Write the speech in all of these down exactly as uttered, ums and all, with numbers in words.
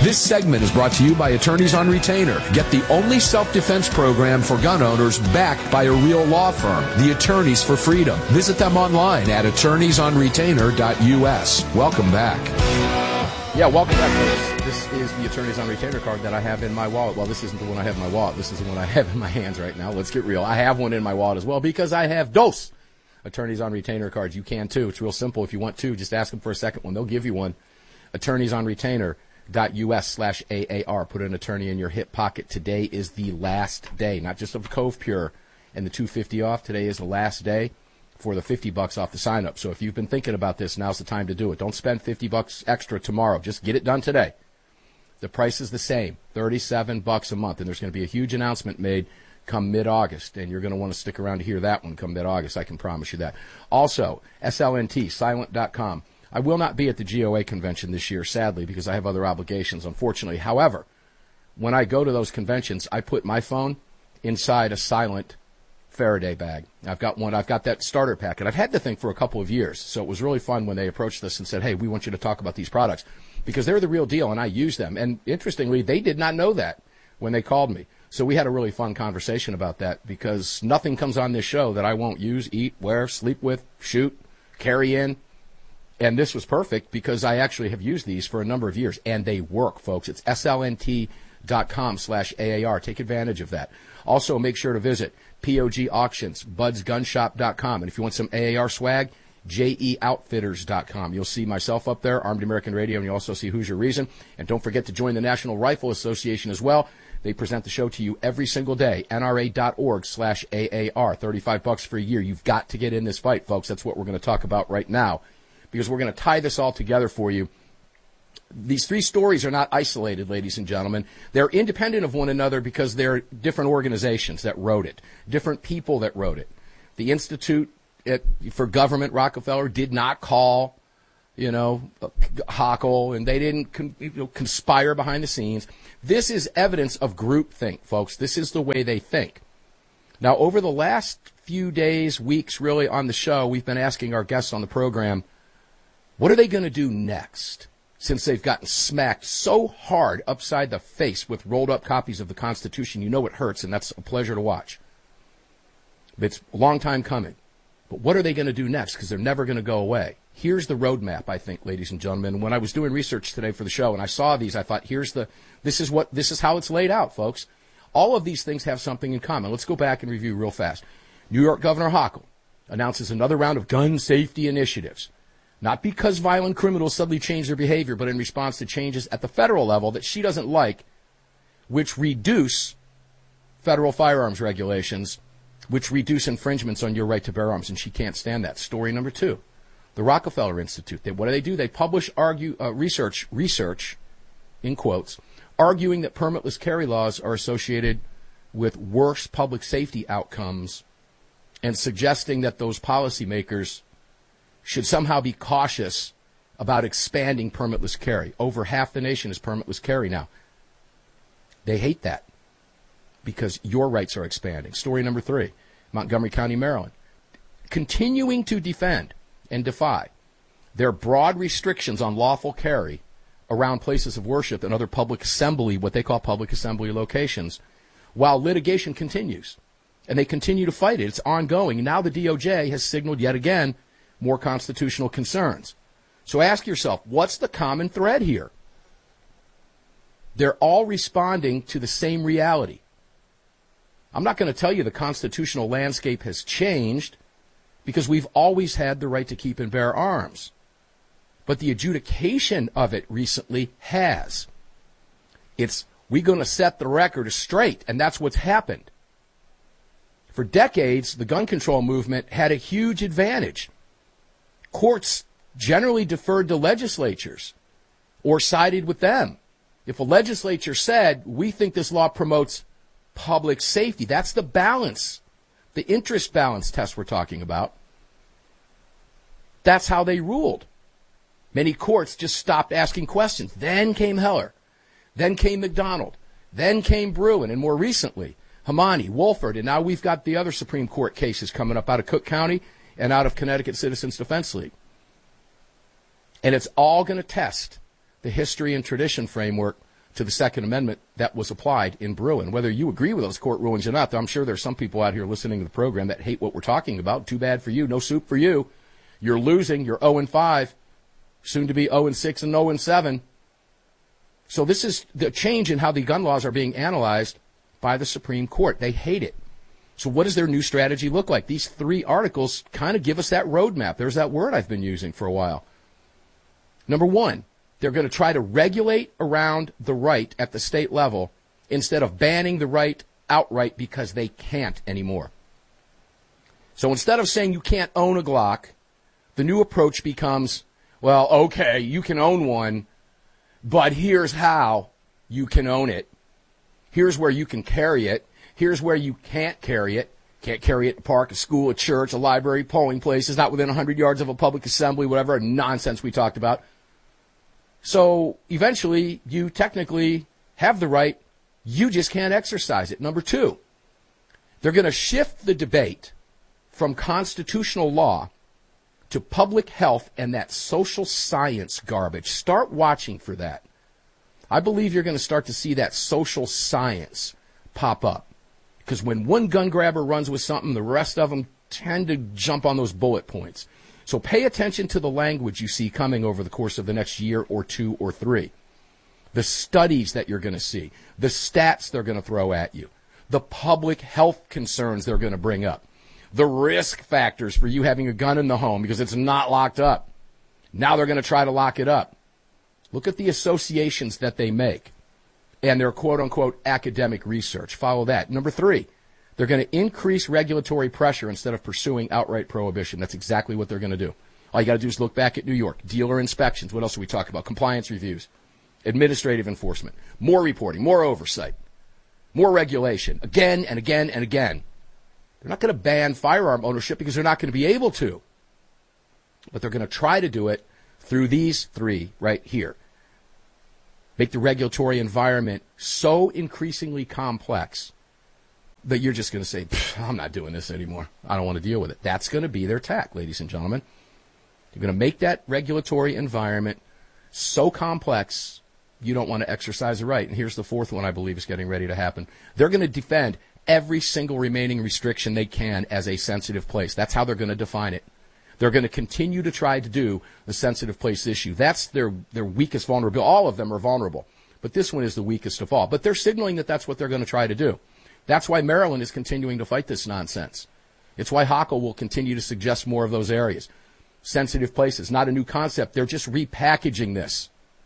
This segment is brought to you by Attorneys on Retainer. Get the only self-defense program for gun owners backed by a real law firm, the Attorneys for Freedom. Visit them online at attorneys on retainer dot U S. Welcome back. Yeah, welcome back, folks. This is the Attorneys on Retainer card that I have in my wallet. Well, this isn't the one I have in my wallet. This is the one I have in my hands right now. Let's get real. I have one in my wallet as well because I have dos Attorneys on Retainer cards. You can, too. It's real simple. If you want to, just ask them for a second one. They'll give you one. attorneys on retainer dot U S slash A A R. Put an attorney in your hip pocket. Today is the last day, not just of Cove Pure and the two hundred fifty off. Today is the last day for the fifty bucks off the sign up. So if you've been thinking about this, now's the time to do it. Don't spend fifty bucks extra tomorrow. Just get it done today. The price is the same, thirty-seven bucks a month, and there's going to be a huge announcement made come mid-August, and you're going to want to stick around to hear that one come mid-August. I can promise you that. Also, S L N T, silent dot com. I will not be at the G O A convention this year, sadly, because I have other obligations, unfortunately. However, when I go to those conventions, I put my phone inside a silent Faraday bag. I've got one. I've got that starter pack, and I've had the thing for a couple of years. So it was really fun when they approached us and said, hey, we want you to talk about these products because they're the real deal, and I use them. And interestingly, they did not know that when they called me. So we had a really fun conversation about that because nothing comes on this show that I won't use, eat, wear, sleep with, shoot, carry in. And this was perfect because I actually have used these for a number of years, and they work, folks. It's S L N T dot com slash A A R. Take advantage of that. Also, make sure to visit P O G Auctions, buds gun shop dot com. And if you want some A A R swag, J E outfitters dot com. You'll see myself up there, Armed American Radio, and you'll also see Who's Your Reason. And don't forget to join the National Rifle Association as well. They present the show to you every single day, N R A dot org slash A A R. thirty-five bucks for a year. You've got to get in this fight, folks. That's what we're going to talk about right now, because we're going to tie this all together for you. These three stories are not isolated, ladies and gentlemen. They're independent of one another because they're different organizations that wrote it, different people that wrote it. The Institute for Government, Rockefeller, did not call, you know, Hochul, and they didn't con- you know, conspire behind the scenes. This is evidence of groupthink, folks. This is the way they think. Now, over the last few days, weeks, really, on the show, we've been asking our guests on the program, what are they going to do next, since they've gotten smacked so hard upside the face with rolled-up copies of the Constitution? You know it hurts, and that's a pleasure to watch. It's a long time coming. But what are they going to do next? Because they're never going to go away. Here's the roadmap, I think, ladies and gentlemen. When I was doing research today for the show and I saw these, I thought, here's the, this is what, this is how it's laid out, folks. All of these things have something in common. Let's go back and review real fast. New York Governor Hochul announces another round of gun safety initiatives. Not because violent criminals suddenly change their behavior, but in response to changes at the federal level that she doesn't like, which reduce federal firearms regulations, which reduce infringements on your right to bear arms, and she can't stand that. Story number two, the Rockefeller Institute. They, what do they do? They publish argue, uh, research, research, in quotes, arguing that permitless carry laws are associated with worse public safety outcomes and suggesting that those policymakers should somehow be cautious about expanding permitless carry. Over half the nation is permitless carry now. They hate that because your rights are expanding. Story number three, Montgomery County, Maryland, continuing to defend and defy their broad restrictions on lawful carry around places of worship and other public assembly, what they call public assembly locations, while litigation continues. And they continue to fight it. It's ongoing. And now the D O J has signaled yet again more constitutional concerns. So ask yourself, what's the common thread here? They're all responding to the same reality. I'm not going to tell you the constitutional landscape has changed because we've always had the right to keep and bear arms. But the adjudication of it recently has. It's, we're going to set the record straight, and that's what's happened. For decades, the gun control movement had a huge advantage. Courts generally deferred to legislatures or sided with them. If a legislature said, we think this law promotes public safety, that's the balance, the interest balance test we're talking about. That's how they ruled. Many courts just stopped asking questions. Then came Heller. Then came McDonald. Then came Bruen. And more recently, Hamani, Wolford. And now we've got the other Supreme Court cases coming up out of Cook County and out of Connecticut Citizens Defense League. And it's all going to test the history and tradition framework to the Second Amendment that was applied in Bruen. Whether you agree with those court rulings or not, I'm sure there's some people out here listening to the program that hate what we're talking about. Too bad for you. No soup for you. You're losing. You're oh and five, soon to be oh and six and oh and seven. So this is the change in how the gun laws are being analyzed by the Supreme Court. They hate it. So what does their new strategy look like? These three articles kind of give us that roadmap. There's that word I've been using for a while. Number one, they're going to try to regulate around the right at the state level instead of banning the right outright because they can't anymore. So instead of saying you can't own a Glock, the new approach becomes, well, okay, you can own one, but here's how you can own it. Here's where you can carry it. Here's where you can't carry it. Can't carry it at a park, a school, a church, a library, polling places, not within one hundred yards of a public assembly, whatever nonsense we talked about. So eventually, you technically have the right. You just can't exercise it. Number two, they're going to shift the debate from constitutional law to public health and that social science garbage. Start watching for that. I believe you're going to start to see that social science pop up. Because when one gun grabber runs with something, the rest of them tend to jump on those bullet points. So pay attention to the language you see coming over the course of the next year or two or three. The studies that you're going to see. The stats they're going to throw at you. The public health concerns they're going to bring up. The risk factors for you having a gun in the home because it's not locked up. Now they're going to try to lock it up. Look at the associations that they make and their quote-unquote academic research. Follow that. Number three, they're going to increase regulatory pressure instead of pursuing outright prohibition. That's exactly what they're going to do. All you got to do is look back at New York. Dealer inspections. What else are we talking about? Compliance reviews. Administrative enforcement. More reporting. More oversight. More regulation. Again and again and again. They're not going to ban firearm ownership because they're not going to be able to. But they're going to try to do it through these three right here. Make the regulatory environment so increasingly complex that you're just going to say, I'm not doing this anymore. I don't want to deal with it. That's going to be their tack, ladies and gentlemen. They're going to make that regulatory environment so complex you don't want to exercise the right. And here's the fourth one I believe is getting ready to happen. They're going to defend every single remaining restriction they can as a sensitive place. That's how they're going to define it. They're going to continue to try to do the sensitive place issue. That's their, their weakest vulnerability. All of them are vulnerable, but this one is the weakest of all. But they're signaling that that's what they're going to try to do. That's why Maryland is continuing to fight this nonsense. It's why Hochul will continue to suggest more of those areas. Sensitive places, not a new concept. They're just repackaging this.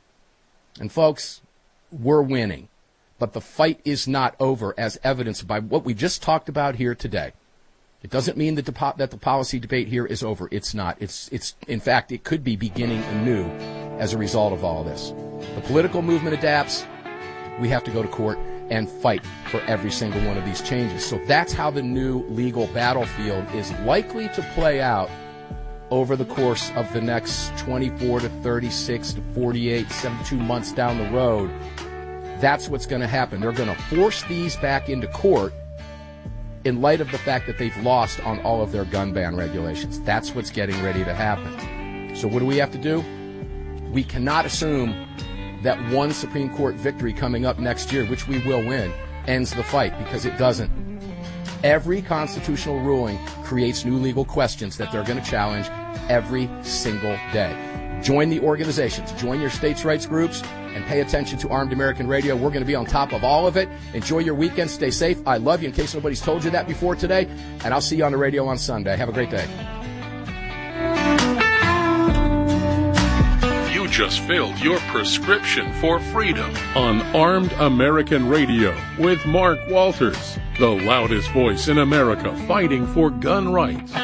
And folks, we're winning. But the fight is not over, as evidenced by what we just talked about here today. It doesn't mean that the, po- that the policy debate here is over. It's not. It's, it's, in fact, it could be beginning anew as a result of all this. The political movement adapts. We have to go to court and fight for every single one of these changes. So that's how the new legal battlefield is likely to play out over the course of the next twenty-four to thirty-six to forty-eight, seventy-two months down the road. That's what's going to happen. They're going to force these back into court in light of the fact that they've lost on all of their gun ban regulations. That's what's getting ready to happen. So what do we have to do? We cannot assume that one Supreme Court victory coming up next year, which we will win, ends the fight, because it doesn't. Every constitutional ruling creates new legal questions that they're going to challenge every single day. Join the organizations, join your states' rights groups, and pay attention to Armed American Radio. We're going to be on top of all of it. Enjoy your weekend. Stay safe. I love you, in case nobody's told you that before today. And I'll see you on the radio on Sunday. Have a great day. You just filled your prescription for freedom on Armed American Radio with Mark Walters, the loudest voice in America fighting for gun rights.